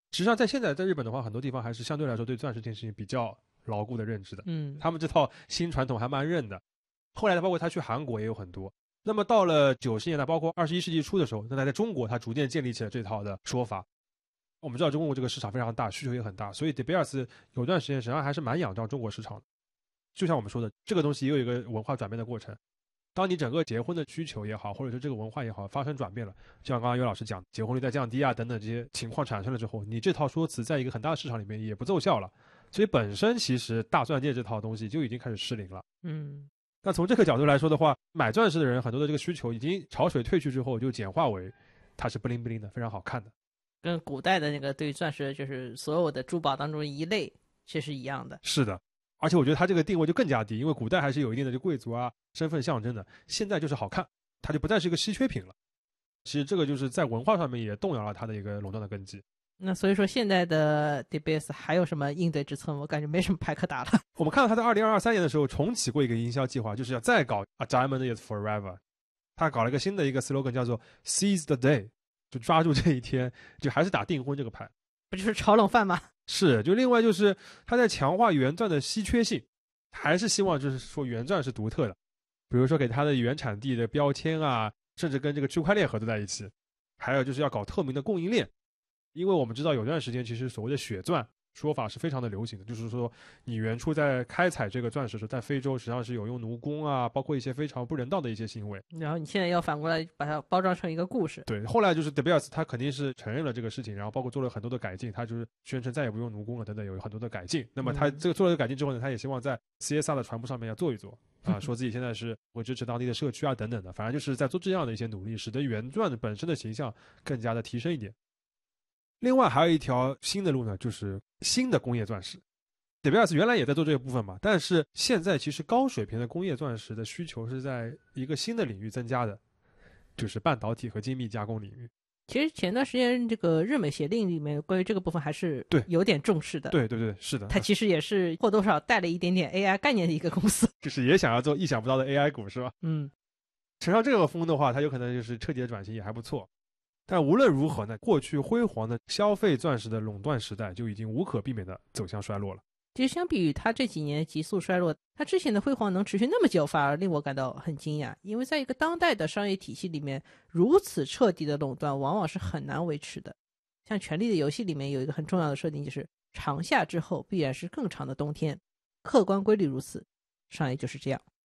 实际上在现在在日本的话，很多地方还是相对来说对钻石这件事情比较牢固的认知的。他们这套新传统还蛮认的。后来呢，包括他去韩国也有很多。那么到了90年代，包括21世纪初的时候，那在中国他逐渐建立起了这套的说法。我们知道中国这个市场非常大，需求也很大，所以 De Beers 有段时间实际上还是蛮仰仗中国市场的。就像我们说的，这个东西也有一个文化转变的过程。当你整个结婚的需求也好，或者说这个文化也好发生转变了，就像刚刚尤老师讲，结婚率在降低啊等等这些情况产生了之后，你这套说辞在一个很大的市场里面也不奏效了，所以本身其实大钻戒这套东西就已经开始失灵了。那从这个角度来说的话，买钻石的人很多的这个需求已经潮水退去之后就简化为它是不灵不灵的，非常好看的， 跟古代的那个对钻石就是所有的珠宝当中一类其实一样的。 是的，而且我觉得它这个定位就更加低，因为古代还是有一定的就贵族啊身份象征的，现在就是好看，它就不再是一个稀缺品了。其实这个就是在文化上面也动摇了它的一个垄断的根基。 那所以说现在的 De Beers 还有什么应对之策？我感觉没什么牌可打了。 我们看到他在2023年的时候重启过一个营销计划，就是要再搞 A Diamond is Forever。他搞了一个新的一个 slogan，叫做 Seize the Day， 就抓住这一天，就还是打订婚这个牌。 不就是炒冷饭吗？ 是，就另外就是他在强化原钻的稀缺性，还是希望就是说原钻是独特的，比如说给它的原产地的标签啊，甚至跟这个区块链合作在一起，还有就是要搞透明的供应链。因为我们知道有段时间其实所谓的血钻说法是非常的流行的，就是说你原初在开采这个钻石的时候，在非洲实际上是有用奴工啊，包括一些非常不人道的一些行为， 然后你现在要反过来把它包装成一个故事。 对，后来就是 De Beers 他肯定是承认了这个事情，然后包括做了很多的改进，他就是宣称再也不用奴工了等等，有很多的改进。那么他这个做了改进之后呢，他也希望在 CSR 的传播上面要做一做啊，说自己现在是会支持当地的社区啊等等的，反正就是在做这样的一些努力，使得原钻的本身的形象更加的提升一点。另外还有一条新的路呢，就是新的工业钻石。De Beers 原来也在做这个部分嘛，但是现在其实高水平的工业钻石的需求是在一个新的领域增加的，就是半导体和精密加工领域。 其实前段时间这个日美协定里面关于这个部分还是有点重视的。 对对对，是的。 它其实也是或多或少带了一点点 AI 概念的一个公司， 就是也想要做意想不到的 AI 股是吧？乘上这个风的话，它有可能就是彻底的转型也还不错。但无论如何呢，过去辉煌的消费钻石的垄断时代就已经无可避免的走向衰落了。 其实相比于它这几年急速衰落，它之前的辉煌能持续那么久，反而令我感到很惊讶。因为在一个当代的商业体系里面，如此彻底的垄断往往是很难维持的。像《权力的游戏》里面有一个很重要的设定，就是长夏之后必然是更长的冬天，客观规律如此，商业就是这样。